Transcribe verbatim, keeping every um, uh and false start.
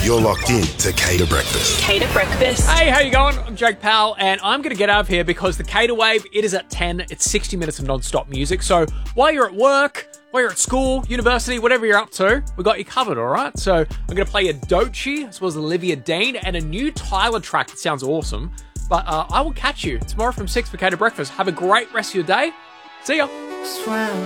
You're locked in to Cater Breakfast. Cater Breakfast. Hey, how you going? I'm Jake Powell, and I'm going to get out of here because the Cater Wave, it is at ten. It's sixty minutes of non-stop music. So while you're at work, while you're at school, university, whatever you're up to, we got you covered, all right? So I'm going to play a Doechii, as well as Olivia Dean, and a new Tyler track that sounds awesome. But uh, I will catch you tomorrow from six for Cater Breakfast. Have a great rest of your day. See ya.